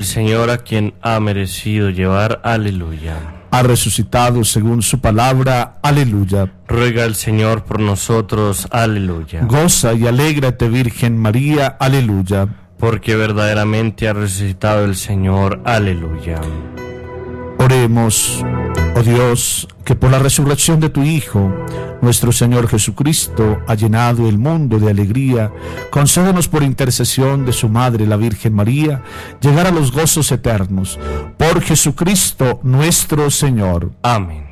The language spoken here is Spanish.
Señor a quien ha merecido llevar. Aleluya. Ha resucitado según su palabra. Aleluya. Ruega al Señor por nosotros. Aleluya. Goza y alégrate, Virgen María. Aleluya. Porque verdaderamente ha resucitado el Señor. Aleluya. Oremos, oh Dios, que por la resurrección de tu Hijo, nuestro Señor Jesucristo, ha llenado el mundo de alegría. Concédenos por intercesión de su Madre, la Virgen María, llegar a los gozos eternos. Por Jesucristo nuestro Señor. Amén.